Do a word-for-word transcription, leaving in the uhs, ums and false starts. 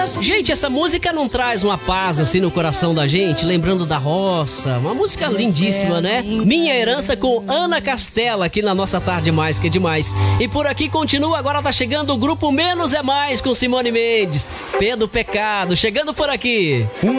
Gente, essa música não traz uma paz assim no coração da gente, lembrando da roça. Uma música lindíssima, né? Minha Herança com Ana Castela aqui na nossa Tarde Mais Que é Demais. E por aqui continua, agora tá chegando o grupo Menos é Mais com Simone Mendes. Pedro Pecado, chegando por aqui.